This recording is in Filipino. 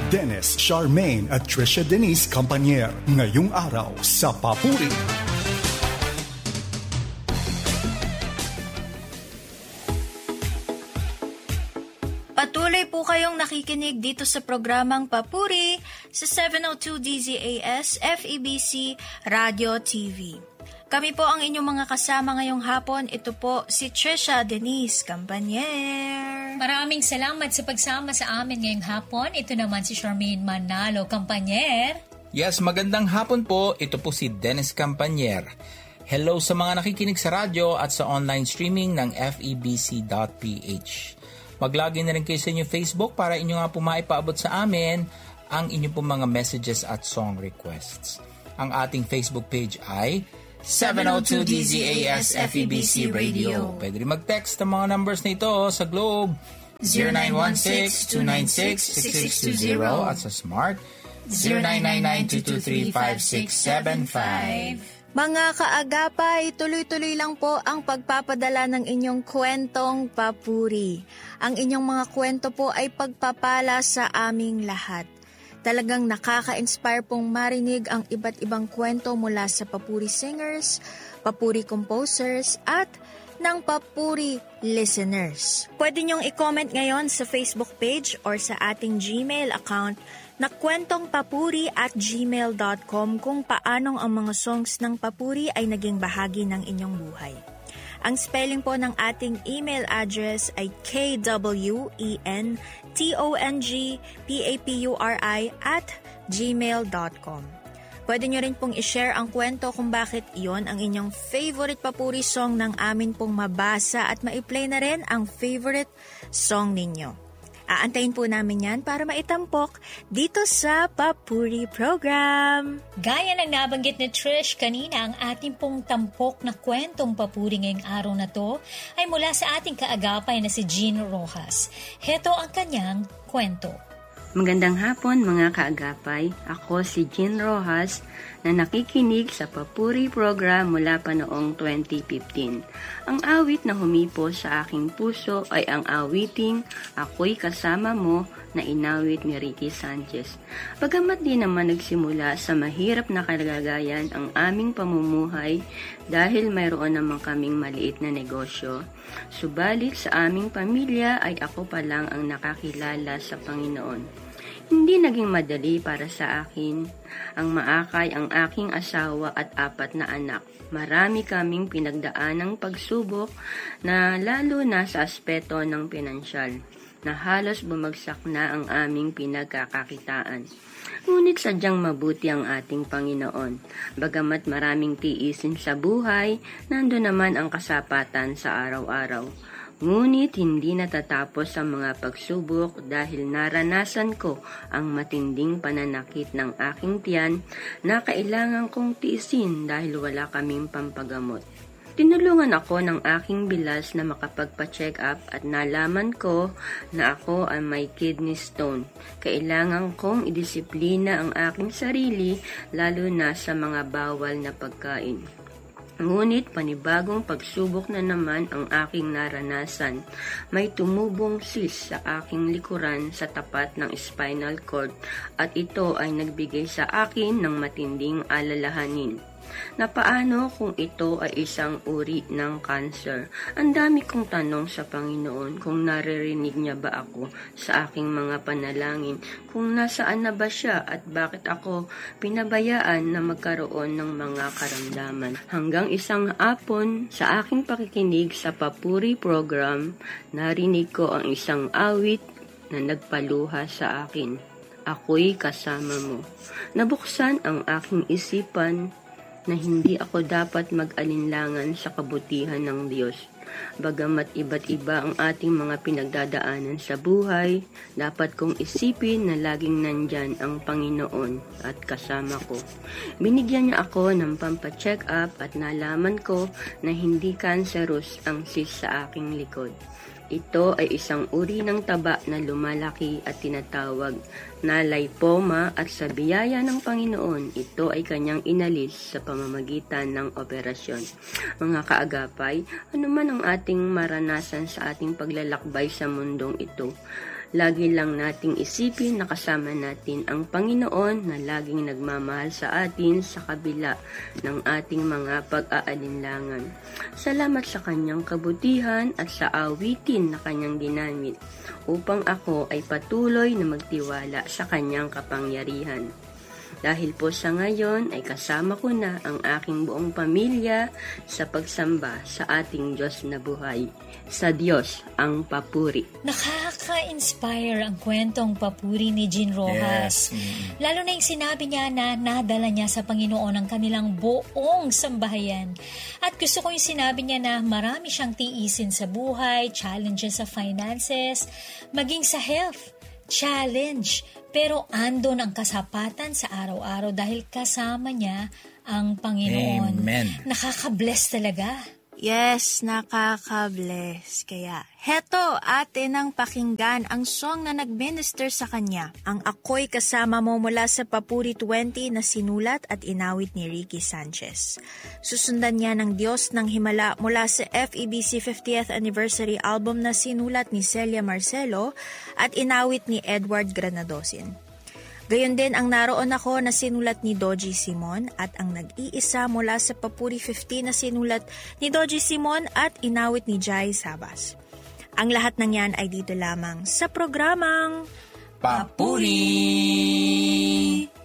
Dennis Charmaine at Trisha Denise Campanier. Ngayong araw sa Papuri. Patuloy po kayong nakikinig dito sa programang Papuri sa 702 DZAS FEBC Radio TV. Kami po ang inyong mga kasama ngayong hapon. Ito po si Trisha Denise Campanier. Maraming salamat sa pagsama sa amin ngayong hapon. Ito naman si Charmaine Manalo Campanier. Yes, magandang hapon po. Ito po si Dennis Campanier. Hello sa mga nakikinig sa radyo at sa online streaming ng febc.ph. Mag-login na rin kayo sa inyong Facebook para inyo nga po maipaabot sa amin ang inyong po mga messages at song requests. Ang ating Facebook page ay 702 DZAS FEBC Radio. Pwede rin mag-text ang mga numbers na ito sa Globe 0916-296-6620 at sa Smart 0999-223-5675. Mga kaagapay, tuloy-tuloy lang po ang pagpapadala ng inyong kwentong papuri. Ang inyong mga kwento po ay pagpapala sa aming lahat. Talagang nakaka-inspire pong marinig ang iba't ibang kwento mula sa papuri singers, papuri composers, at ng papuri listeners. Pwede niyong i-comment ngayon sa Facebook page or sa ating Gmail account na kwentongpapuri@gmail.com kung paanong ang mga songs ng papuri ay naging bahagi ng inyong buhay. Ang spelling po ng ating email address ay kwentongpapuri@gmail.com. Pwede nyo rin pong i-share ang kwento kung bakit iyon ang inyong favorite papuri song ng amin pong mabasa at ma-play na rin ang favorite song ninyo. Aantayin po namin yan para maitampok dito sa Papuri Program. Gaya ng nabanggit ni Trish kanina, ang ating pong tampok na kwentong papuri ngayong araw na to ay mula sa ating kaagapay na si Jean Rojas. Heto ang kanyang kwento. Magandang hapon mga kaagapay. Ako si Jean Rojas na nakikinig sa Papuri Program mula pa noong 2015. Ang awit na humipo sa aking puso ay ang awiting Ako'y Kasama Mo na inawit ni Ricky Sanchez. Bagamat di naman nagsimula sa mahirap na kalagayan ang aming pamumuhay dahil mayroon naman kaming maliit na negosyo, subalit sa aming pamilya ay ako pa lang ang nakakilala sa Panginoon. Hindi naging madali para sa akin ang maakay ang aking asawa at 4 na anak. Marami kaming pinagdaanang pagsubok na lalo na sa aspeto ng pinansyal, na halos bumagsak na ang aming pinagkakakitaan. Ngunit sadyang mabuti ang ating Panginoon. Bagamat maraming tiisin sa buhay, nandoon naman ang kasapatan sa araw-araw. Ngunit hindi natatapos ang mga pagsubok dahil naranasan ko ang matinding pananakit ng aking tiyan na kailangan kong tiisin dahil wala kaming pampagamot. Tinulungan ako ng aking bilas na makapagpa-check up at nalaman ko na ako ay may kidney stone. Kailangan kong idisiplina ang aking sarili lalo na sa mga bawal na pagkain. Ngunit panibagong pagsubok na naman ang aking naranasan. May tumubong cyst sa aking likuran sa tapat ng spinal cord at ito ay nagbigay sa akin ng matinding alalahanin. Na paano kung ito ay isang uri ng cancer? Ang dami kong tanong sa Panginoon kung naririnig niya ba ako sa aking mga panalangin, kung nasaan na ba siya at bakit ako pinabayaan na magkaroon ng mga karamdaman. Hanggang isang hapon sa aking pakikinig sa Papuri Program, narinig ko ang isang awit na nagpaluha sa akin. Ako'y kasama mo. Nabuksan ang aking isipan na hindi ako dapat mag-alinlangan sa kabutihan ng Diyos. Bagamat iba't iba ang ating mga pinagdadaanan sa buhay, dapat kong isipin na laging nandyan ang Panginoon at kasama ko. Binigyan niya ako ng pampacheck up at nalaman ko na hindi cancerous ang cyst sa aking likod. Ito ay isang uri ng taba na lumalaki at tinatawag na lipoma at sa biyaya ng Panginoon, ito ay kanyang inalis sa pamamagitan ng operasyon. Mga kaagapay, ano man ang ating maranasan sa ating paglalakbay sa mundong ito, Lagi lang nating isipin na kasama natin ang Panginoon na laging nagmamahal sa atin sa kabila ng ating mga pag-aalinlangan. Salamat sa kanyang kabutihan at sa awitin na kanyang ginamit upang ako ay patuloy na magtiwala sa kanyang kapangyarihan. Dahil po sa ngayon ay kasama ko na ang aking buong pamilya sa pagsamba sa ating Diyos na buhay. Sa Diyos ang papuri. Nakaka-inspire ang kwentong papuri ni Jean Rojas. Yes. Lalo na yung sinabi niya na nadala niya sa Panginoon ang kanilang buong sambahayan. At gusto ko yung sinabi niya na marami siyang tiisin sa buhay, challenges sa finances, maging sa health. Challenge, pero andon ang kasapatan sa araw-araw dahil kasama niya ang Panginoon. Amen. Nakaka-bless talaga. Yes, nakaka-bless. Kaya, heto atin ang pakinggan ang song na nag-minister sa kanya. Ang Ako'y Kasama Mo mula sa Papuri 20 na sinulat at inawit ni Ricky Sanchez. Susundan niya ng Diyos ng Himala mula sa FEBC 50th Anniversary album na sinulat ni Celia Marcelo at inawit ni Edward Granadosin. Gayon din ang Naroon Ako na sinulat ni Doji Simon at ang Nag-iisa mula sa Papuri 50 na sinulat ni Doji Simon at inawit ni Jai Sabas. Ang lahat ng yan ay dito lamang sa programang Papuri!